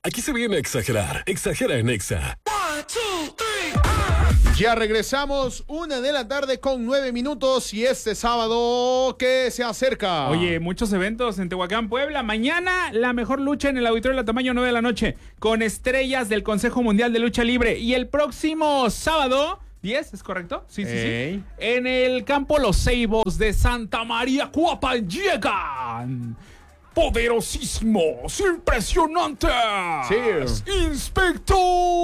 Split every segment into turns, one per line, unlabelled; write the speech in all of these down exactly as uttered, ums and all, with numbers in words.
Aquí se viene a exagerar. Exagera en Exa.
Ya regresamos, una de la tarde con nueve minutos y este sábado que se acerca.
Oye, muchos eventos en Tehuacán, Puebla. Mañana la mejor lucha en el Auditorio La Tamayo, nueve de la noche, con estrellas del Consejo Mundial de Lucha Libre. Y el próximo sábado, diez, ¿es correcto? Sí, sí,
Ey.
sí. En el campo Los Ceibos de Santa María Cuapan llegan poderosísimos, impresionantes.
Cheers.
Inspector.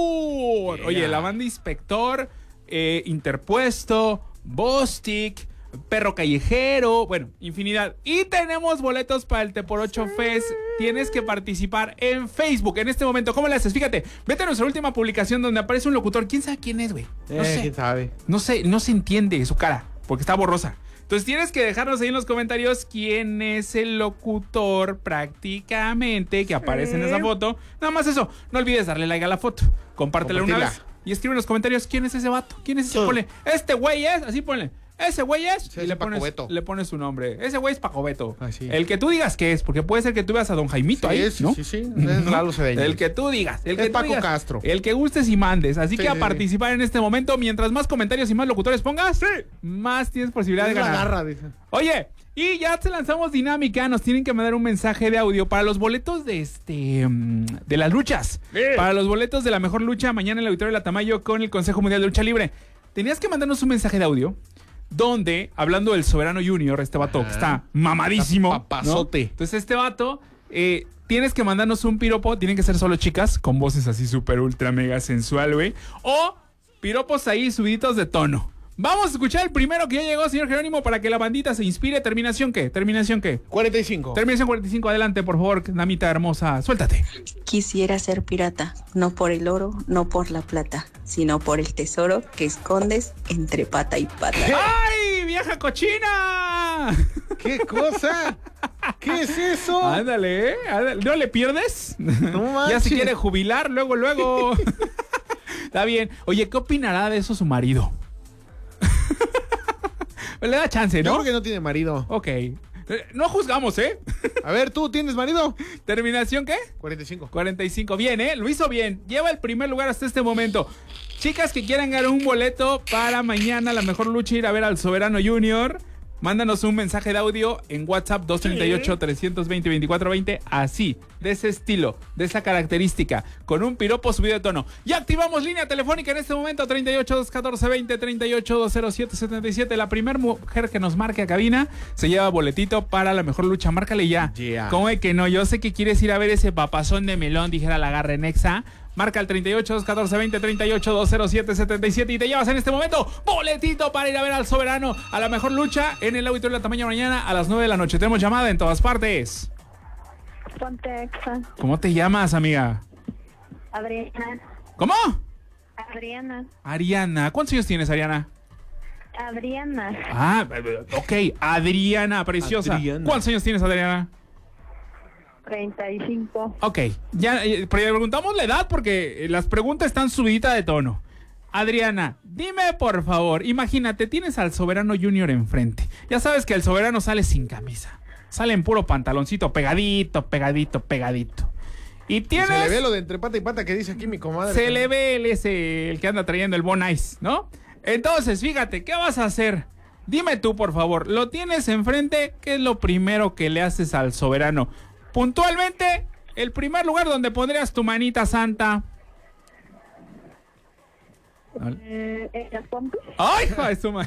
Yeah.
Oye, la banda Inspector, eh, Interpuesto, Bostic, Perro Callejero, bueno, infinidad. Y tenemos boletos para el T por ocho Fest. Tienes que participar en Facebook en este momento. ¿Cómo le haces? Fíjate, vete a nuestra última publicación donde aparece un locutor. ¿Quién sabe quién es, güey? No
Eh,
sé.
¿Quién sabe?
No sé, no se entiende su cara porque está borrosa. Entonces tienes que dejarnos ahí en los comentarios quién es el locutor prácticamente que aparece en esa foto. Nada más eso. No olvides darle like a la foto. Compártela una
Compartirla.
vez. Y escribe en los comentarios quién es ese vato. ¿Quién es ese?
Sí.
Ponle, este güey es, así ponle. Ese güey es,
Sí,
y
es
le
Paco
pones,
Beto.
le pones su nombre. Ese güey es Paco Beto.
Ah, sí.
El que tú digas que es, porque puede ser que tú veas a don Jaimito
Sí,
ahí,
sí,
¿no?
sí, sí, es Lalo Cedeño.
El que tú digas. El
Es
que tú
Paco
digas,
Castro.
El que gustes y mandes. Así
Sí,
que a
sí, sí.
participar en este momento, mientras más comentarios y más locutores pongas, más tienes posibilidad
Es
de
la
ganar.
garra, dice.
Oye, y ya te lanzamos dinámica. Nos tienen que mandar un mensaje de audio para los boletos de este mm, de las luchas.
Sí.
Para los boletos de la mejor lucha mañana en el Auditorio de La Tamayo con el Consejo Mundial de Lucha Libre. Tenías que mandarnos un mensaje de audio donde, hablando del Soberano Junior, este vato
Ajá.
que está mamadísimo,
Está papazote.
¿no? Entonces este vato, eh, tienes que mandarnos un piropo. Tienen que ser solo chicas, con voces así súper ultra mega sensual, güey. O piropos ahí subiditos de tono. Vamos a escuchar el primero que ya llegó, señor Jerónimo, para que la bandita se inspire. ¿Terminación qué? ¿Terminación qué?
cuarenta y cinco.
Terminación cuarenta y cinco, adelante, por favor, damita hermosa, suéltate.
Quisiera ser pirata, no por el oro, no por la plata, sino por el tesoro que escondes entre pata y pata.
¡Ay, vieja cochina!
¿Qué cosa? ¿Qué es eso?
Ándale, ¿eh? Ándale. ¿No le pierdes?
No manches.
Ya se quiere jubilar, luego, luego. Está bien. Oye, ¿qué opinará de eso su marido? Le da chance,
Yo
¿no?
creo que no tiene marido.
Ok. Eh, No juzgamos, ¿eh?
A ver, ¿tú tienes marido?
¿Terminación qué?
cuarenta y cinco.
cuarenta y cinco. Bien, ¿eh? Lo hizo bien. Lleva el primer lugar hasta este momento. Chicas que quieran ganar un boleto para mañana, la mejor lucha, ir a ver al Soberano Junior. Mándanos un mensaje de audio en WhatsApp dos treinta y ocho, trescientos veinte, veinticuatro veinte. Así, de ese estilo, de esa característica, con un piropo subido de tono. Ya activamos línea telefónica en este momento, treinta y ocho, doscientos catorce, veinte, treinta y ocho, doscientos siete, setenta y siete. La primera mujer que nos marque a cabina se lleva boletito para la mejor lucha. Márcale ya.
Yeah.
¿Cómo de que no? Yo sé que quieres ir a ver ese papazón de melón, dijera la garra en Exa. Marca el treinta y ocho, doscientos catorce, veinte, treinta y ocho, doscientos siete, setenta y siete y te llevas en este momento boletito para ir a ver al Soberano a la mejor lucha en el Auditorio de La Tamaño mañana a las nueve de la noche. Tenemos llamada en todas partes.
Ponte Exa.
¿Cómo te llamas, amiga?
Adriana.
¿Cómo?
Adriana.
Ariana. ¿Cuántos años tienes, Ariana?
Adriana.
Ah, ok. Adriana, preciosa.
Adriana.
¿Cuántos años tienes, Adriana?
treinta y cinco.
Ok, ya eh, preguntamos la edad porque eh, las preguntas están subiditas de tono. Adriana, dime por favor, imagínate, tienes al Soberano Junior enfrente. Ya sabes que el Soberano sale sin camisa. Sale en puro pantaloncito, pegadito, pegadito, pegadito. Y tienes...
Se le ve lo de entre pata y pata que dice aquí mi comadre.
Se le ve el ese, el que anda trayendo el Bon Ice, ¿no? Entonces, fíjate, ¿qué vas a hacer? Dime tú, por favor, lo tienes enfrente, ¿qué es lo primero que le haces al Soberano? Puntualmente, el primer lugar donde pondrías tu manita santa.
Eh, ¿En las pompis?
¡Ay, hijo de su ma-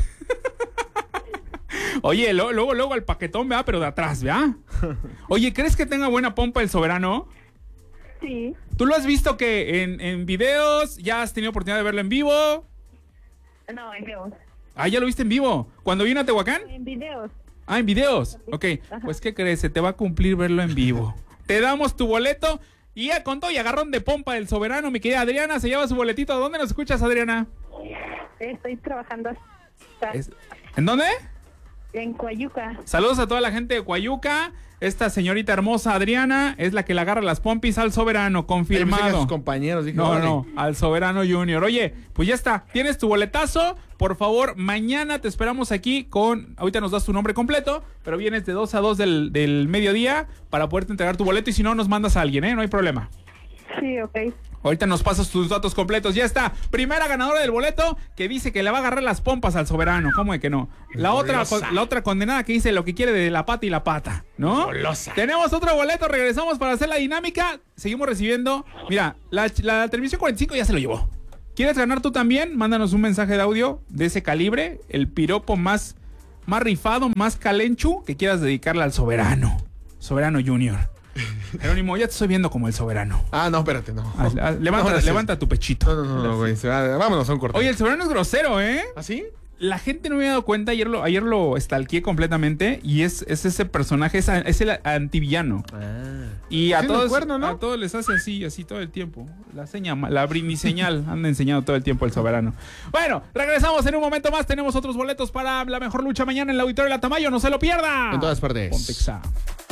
Oye, lo- luego, luego al paquetón, ¿verdad? Pero de atrás, ¿verdad? Oye, ¿crees que tenga buena pompa el Soberano?
Sí.
¿Tú lo has visto que en, en videos? ¿Ya has tenido oportunidad de verlo en vivo?
No, en videos.
Ah, ¿ya lo viste en vivo? ¿Cuando vino a Tehuacán?
En videos.
Ah, en videos. Ok, pues ¿qué crees? Se te va a cumplir verlo en vivo. Te damos tu boleto y ya con todo y agarrón de pompa del Soberano, mi querida Adriana, se lleva su boletito. ¿Dónde nos escuchas, Adriana?
Estoy trabajando hasta
Es- ¿En dónde?
en Coayuca.
Saludos a toda la gente de Coayuca. Esta señorita hermosa Adriana es la que le agarra las pompis al Soberano,
Yo pensé que a
confirmado.
sus compañeros. Dije,
No,
órale.
no, al Soberano Junior. Oye, pues ya está, tienes tu boletazo. Por favor, mañana te esperamos aquí con... Ahorita nos das tu nombre completo, pero vienes de dos a dos del, del mediodía para poderte entregar tu boleto y si no, nos mandas a alguien, ¿eh? No hay problema.
Sí, Sí, ok.
Ahorita nos pasas tus datos completos. Ya está. Primera ganadora del boleto que dice que le va a agarrar las pompas al soberano. ¿Cómo de que no? La otra, la otra condenada que dice lo que quiere de la pata y la pata, ¿no?
Golosa.
Tenemos otro boleto. Regresamos para hacer la dinámica. Seguimos recibiendo. Mira, la, la televisión cuarenta y cinco ya se lo llevó. ¿Quieres ganar tú también? Mándanos un mensaje de audio de ese calibre. El piropo más, más rifado, más calenchu que quieras dedicarle al soberano. Soberano Junior. Jerónimo, ya te estoy viendo como el soberano.
Ah, no, espérate, no.
Ah, ah, levanta,
No,
levanta tu pechito.
No, no, no, no, güey. se va- Vámonos a un corte.
Oye, el soberano es grosero, ¿eh?
¿Ah, sí?
La gente no me había dado cuenta, ayer lo, ayer lo stalkeé completamente y es, es ese personaje, es, a- es el antivillano.
Ah.
Y a
Haciendo el
todos,
cuerno, ¿no?
a todos les hace así, así todo el tiempo. La seña, la brimiseñal, anda enseñando todo el tiempo el soberano. Bueno, regresamos en un momento más. Tenemos otros boletos para la mejor lucha mañana en el Auditorio de la Tamayo. No se lo pierda.
En todas partes.
Pontexa.